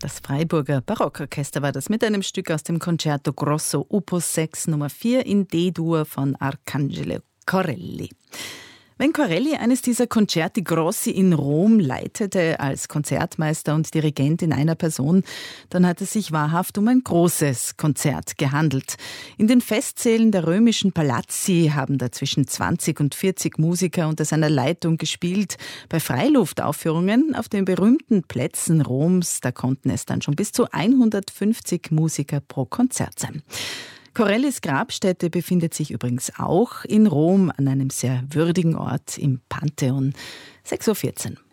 Das Freiburger Barockorchester war das mit einem Stück aus dem Concerto Grosso Opus 6 Nummer 4 in D-Dur von Arcangelo Corelli. Wenn Corelli eines dieser Concerti Grossi in Rom leitete, als Konzertmeister und Dirigent in einer Person, dann hat es sich wahrhaft um ein großes Konzert gehandelt. In den Festsälen der römischen Palazzi haben da zwischen 20 und 40 Musiker unter seiner Leitung gespielt. Bei Freiluftaufführungen auf den berühmten Plätzen Roms, da konnten es dann schon bis zu 150 Musiker pro Konzert sein. Corellis Grabstätte befindet sich übrigens auch in Rom an einem sehr würdigen Ort im Pantheon. 6:14 Uhr.